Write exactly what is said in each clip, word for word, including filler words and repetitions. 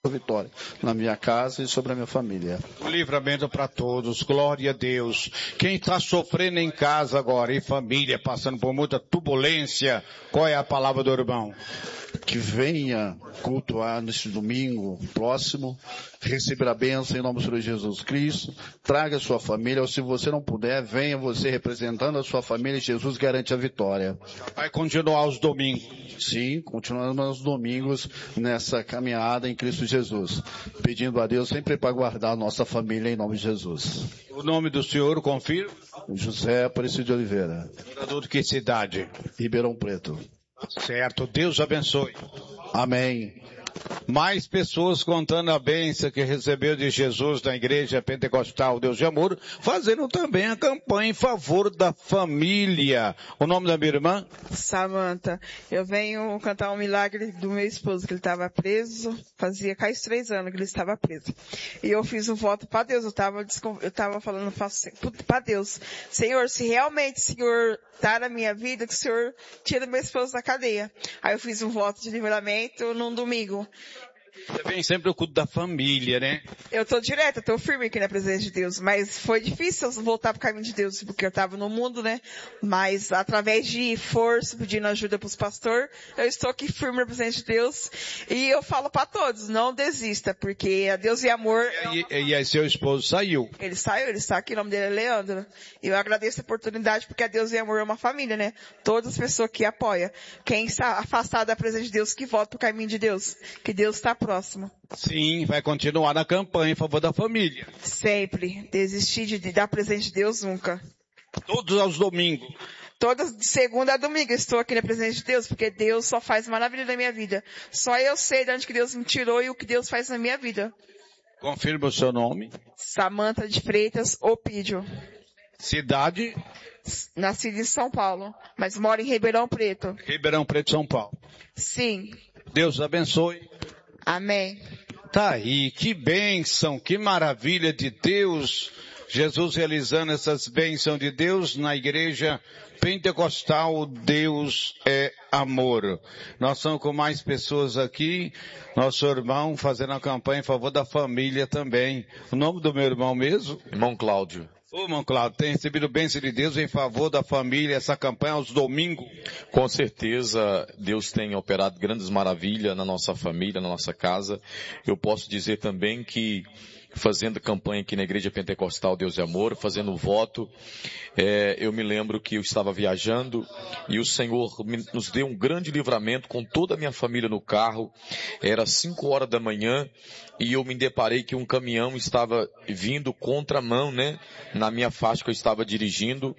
vitória na minha casa e sobre a minha família. O livramento para todos, glória a Deus. Quem está sofrendo em casa agora, e família, passando por muita turbulência, qual é a palavra do irmão? Que venha cultuar neste domingo próximo, receber a bênção em nome do Senhor Jesus Cristo, traga a sua família, ou se você não puder, venha você representando a sua família e Jesus garante a vitória. Vai continuar os domingos? Sim, continuando os domingos nessa caminhada em Cristo Jesus, pedindo a Deus sempre para guardar a nossa família em nome de Jesus. O nome do senhor, confirma? José Aparecido de Oliveira. Morador de que cidade? Ribeirão Preto. Certo, Deus abençoe. Amém. Mais pessoas contando a bênção que recebeu de Jesus na Igreja Pentecostal Deus de Amor, fazendo também a campanha em favor da família. O nome da minha irmã? Samanta. Eu venho cantar um milagre do meu esposo, que ele estava preso, fazia quase três anos que ele estava preso. E eu fiz um voto para Deus, eu estava eu estava falando para Deus, Senhor, se realmente o Senhor está na minha vida, que o Senhor tira meu esposo da cadeia. Aí eu fiz um voto de livramento num domingo. Você vem sempre ao culto da família, né? Eu tô direto, eu tô firme aqui na presença de Deus, mas foi difícil eu voltar pro caminho de Deus, porque eu tava no mundo, né? Mas através de força, pedindo ajuda pros pastores, eu estou aqui firme na presença de Deus, e eu falo para todos, não desista, porque a Deus e amor... E, e, e aí seu esposo saiu? Ele saiu, ele está aqui, o nome dele é Leandro. E eu agradeço a oportunidade, porque a Deus e amor é uma família, né? Todas as pessoas que apoiam. Quem está afastado da presença de Deus, que volta pro caminho de Deus. Que Deus está próximo. Sim, vai continuar na campanha em favor da família. Sempre. Desistir de, de dar presente de Deus nunca. Todos aos domingos. Todas de segunda a domingo eu estou aqui na presença de Deus, porque Deus só faz maravilha na minha vida. Só eu sei de onde que Deus me tirou e o que Deus faz na minha vida. Confirma o seu nome. Samanta de Freitas Opídio. Cidade? Nascida em São Paulo, mas moro em Ribeirão Preto. Ribeirão Preto, São Paulo. Sim. Deus abençoe. Amém. Tá aí, que bênção, que maravilha de Deus. Jesus realizando essas bênçãos de Deus na Igreja Pentecostal Deus é Amor. Nós estamos com mais pessoas aqui, nosso irmão fazendo a campanha em favor da família também. O nome do meu irmão mesmo? Irmão Cláudio. Ô, irmão Cláudio, tem recebido bênção de Deus em favor da família, essa campanha aos domingos? Com certeza, Deus tem operado grandes maravilhas na nossa família, na nossa casa. Eu posso dizer também que, fazendo campanha aqui na Igreja Pentecostal Deus é Amor, fazendo voto, é, eu me lembro que eu estava viajando e o Senhor me, nos deu um grande livramento com toda a minha família no carro. Era cinco horas da manhã e eu me deparei que um caminhão estava vindo contramão, né, na minha faixa que eu estava dirigindo,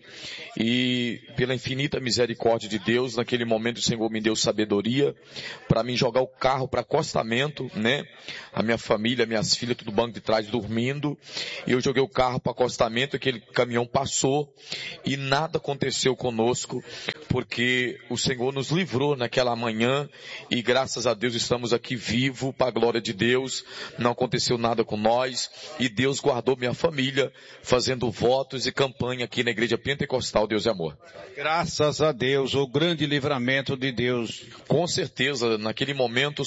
e pela infinita misericórdia de Deus, naquele momento o Senhor me deu sabedoria para me jogar o carro para acostamento, né, a minha família, minhas filhas, tudo no banco de trás dormindo, e eu joguei o carro para acostamento, aquele caminhão passou e nada aconteceu conosco, porque o Senhor nos livrou naquela manhã e graças a Deus estamos aqui vivos para a glória de Deus. Não aconteceu nada com nós e Deus guardou minha família fazendo votos e campanha aqui na Igreja Pentecostal Deus é Amor. Graças a Deus, o grande livramento de Deus. Com certeza, naquele momento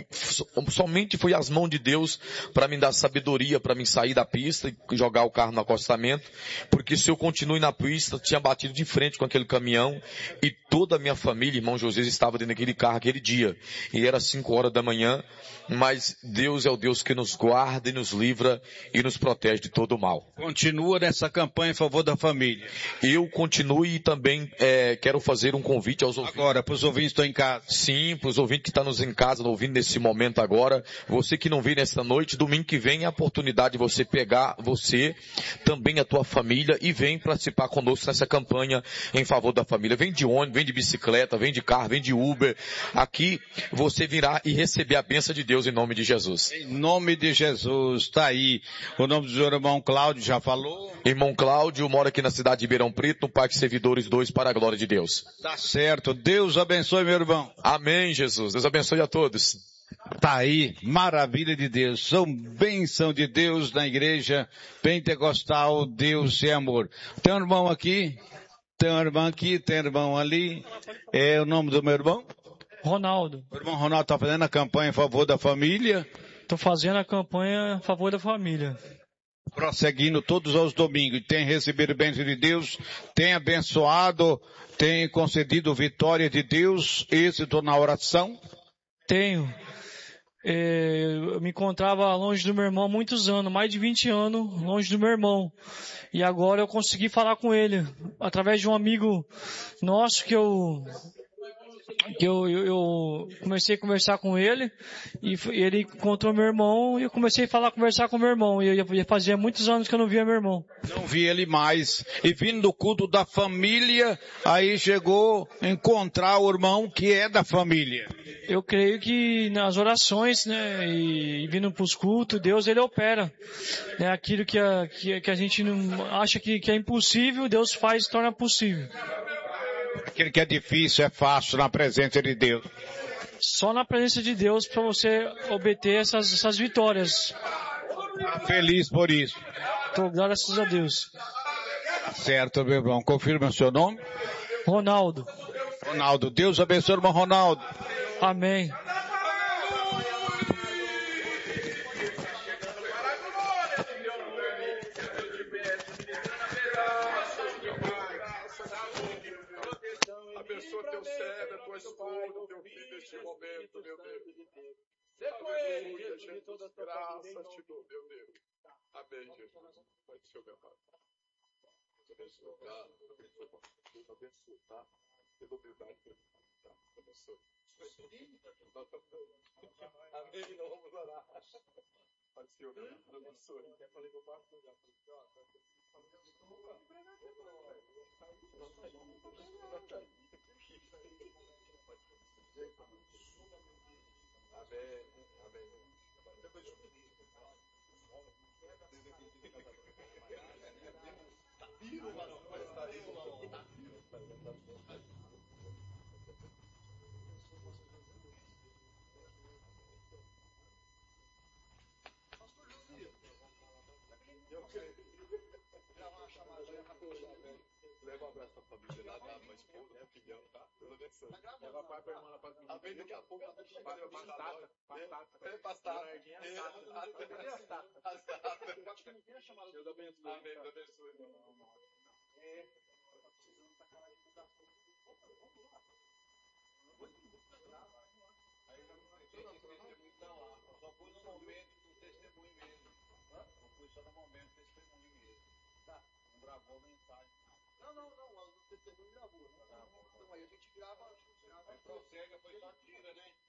somente foi as mãos de Deus para me dar sabedoria, para me sair da pista e jogar o carro no acostamento, porque se eu continue na pista, tinha batido de frente com aquele caminhão e toda a minha família, irmão José, estava dentro daquele carro aquele dia. E era cinco horas da manhã, mas Deus é o Deus que nos guarda e nos livra e nos protege de todo o mal. Continua nessa campanha em favor da família. Eu continuo e também é, quero fazer um convite aos ouvintes. Agora, para os ouvintes que estão em casa. Sim, para os ouvintes que estão nos em casa, ouvindo nesse momento agora. Você que não veio nesta noite, domingo que vem é a oportunidade de você pegar você, também a tua família e vem participar conosco nessa campanha em favor da família. Vem de ônibus, vem de bicicleta, vem de carro, vem de Uber. Aqui você virá e receber a bênção de Deus em nome de Jesus. Em nome de Jesus, tá aí. O nome do seu irmão Cláudio já falou? Irmão Cláudio mora aqui na cidade de Ribeirão Preto, no Parque Servidores dois, para a glória de Deus. Tá certo. Deus abençoe, meu irmão. Amém, Jesus. Deus abençoe a todos. Tá aí, maravilha de Deus, são bênção de Deus na Igreja Pentecostal Deus é Amor. Tem um irmão aqui, tem um irmão aqui, tem um irmão ali. É o nome do meu irmão? Ronaldo. O irmão Ronaldo está fazendo a campanha em favor da família. Estou fazendo a campanha a favor da família. Prosseguindo todos os domingos, tem recebido bênção de Deus, tem abençoado, tem concedido vitória de Deus, êxito na oração? Tenho. É, eu me encontrava longe do meu irmão há muitos anos, mais de vinte anos longe do meu irmão. E agora eu consegui falar com ele, através de um amigo nosso que eu... que eu, eu, eu comecei a conversar com ele, e ele encontrou meu irmão, e eu comecei a falar, conversar com meu irmão, e eu, eu fazia muitos anos que eu não via meu irmão. Não vi ele mais, e vindo do culto da família, aí chegou a encontrar o irmão que é da família. Eu creio que nas orações, né, e, e vindo para os cultos, Deus, ele opera, né, aquilo que a, que, que a gente não acha que, que é impossível, Deus faz e torna possível. Aquilo que é difícil é fácil na presença de Deus. Só na presença de Deus para você obter essas, essas vitórias. Tá feliz por isso. Tô, graças a Deus. Tá certo, meu irmão. Confirma o seu nome? Ronaldo. Ronaldo. Deus abençoe o irmão Ronaldo. Amém. Abençoa teu servo, tua esposa, teu filho neste momento, meu Deus. Aleluia, Jesus, graças te dou, meu Deus. Amém, Jesus. Pai do Senhor, meu Pai. Deus abençoe, tá? Deus abençoe, tá? Pela humildade, tá? Deus abençoe. Amém, não vamos orar. Pai do Senhor, Deus abençoe. Eu falei que eu faço já. Amém, amém. Leva um abraço pra família lá, tá? Pra esposa, pro filhão, tá? Deus abençoe. Leva a pai pra irmã lá pra família. Amém, daqui a pouco. Batata, batata. É, batata. Deus abençoe. Amém, Deus abençoe. É. Aí já não vai ter testemunho pra lá. Só foi no momento do testemunho mesmo. Não foi só no momento do testemunho mesmo. Tá. Não gravou mensagem. Não, não, não. O testemunho gravou. Então aí a gente grava. Aí prossegue, foi só tira, né?